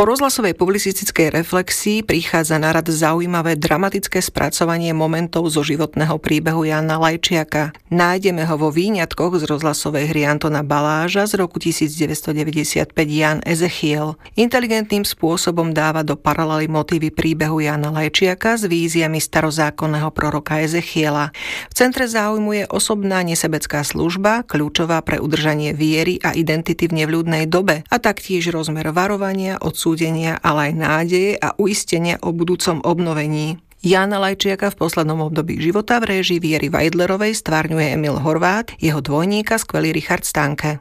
Po rozhlasovej publicistickej reflexii prichádza na rad zaujímavé dramatické spracovanie momentov zo životného príbehu Jána Lajčiaka. Nájdeme ho vo výňatkoch z rozhlasovej hry Antona Baláža z roku 1995 Ján Ezechiel. Inteligentným spôsobom dáva do paralely motívy príbehu Jána Lajčiaka s víziami starozákonného proroka Ezechiela. V centre záujmu je osobná nesebecká služba, kľúčová pre udržanie viery a identity v nevľúdnej dobe, a taktiež rozmer varovania, odsúdenia, ale aj nádeje a uistenia o budúcom obnovení. Jána Lajčiaka v poslednom období života v réžii Viery Vajdlerovej stvárňuje Emil Horvát, jeho dvojníka skvelý Richard Stanke.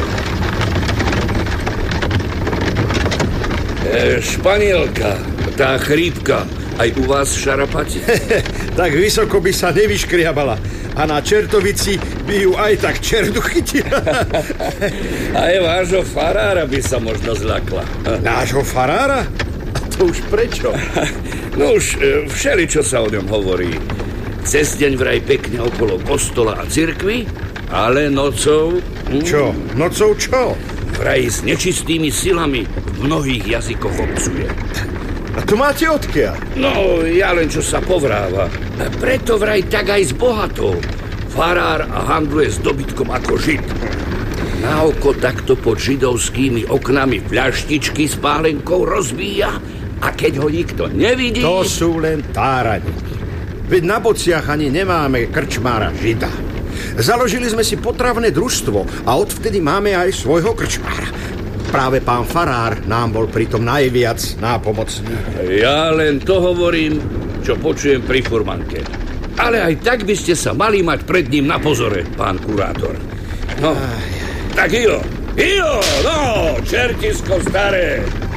Španielka, tá chrípka, aj u vás v Šarapati? Tak vysoko by sa nevyškriabala. A na Čertovici by ju aj tak čertu chytila. Aj vášho farára by sa možno zľakla. Nášho farára? A to už prečo? No už všeličo sa o ňom hovorí. Cez deň vraj pekne okolo kostola a cirkvi, ale nocou... Čo? Nocou čo? Vraj s nečistými silami v mnohých jazykoch obsuje. A to máte odkiaľ? No, ja len čo sa povráva. Preto vraj tak aj s bohatou. Farár handluje s dobytkom ako žid. Na oko takto pod židovskými oknami fľaštičky s pálenkou rozbíja a keď ho nikto nevidí... To sú len tárani. Veď na Bociach ani nemáme krčmára žida. Založili sme si potravné družstvo a odvtedy máme aj svojho krčmára. Práve pán farár nám bol pritom najviac nápomocný. Ja len to hovorím, čo počujem pri furmanke. Ale aj tak by ste sa mali mať pred ním na pozore, pán kurátor. No, tak Io, no, čertisko staré.